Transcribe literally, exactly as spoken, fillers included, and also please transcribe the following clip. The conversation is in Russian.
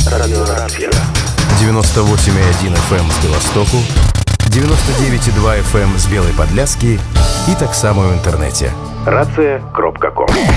Радиография. девяносто восемь и один эф эм з Белостоку, девяносто девять и два эф эм з Белой Подляски и так само в интернете. рация крапка ком.